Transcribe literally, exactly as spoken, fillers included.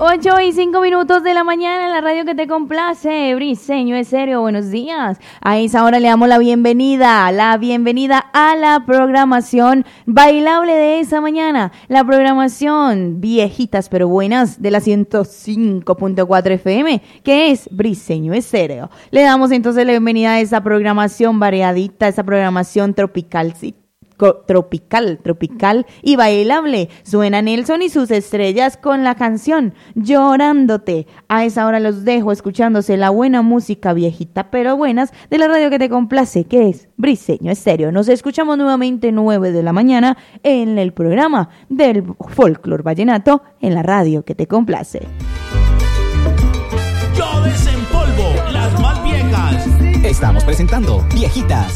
ocho y cinco minutos de la mañana en la radio que te complace, Briseño Estéreo, buenos días. A esa hora le damos la bienvenida, la bienvenida a la programación bailable de esa mañana, la programación viejitas pero buenas de la ciento cinco punto cuatro F M, que es Briseño Estéreo. Le damos entonces la bienvenida a esa programación variadita, esa programación tropical, sí. Tropical, tropical y bailable. Suena Nelson y sus estrellas con la canción Llorándote. A esa hora los dejo escuchándose la buena música viejita pero buenas de la radio que te complace, que es Briseño Estéreo. Nos escuchamos nuevamente nueve de la mañana en el programa del folclor vallenato en la radio que te complace. Yo desempolvo las más viejas. Estamos presentando Viejitas.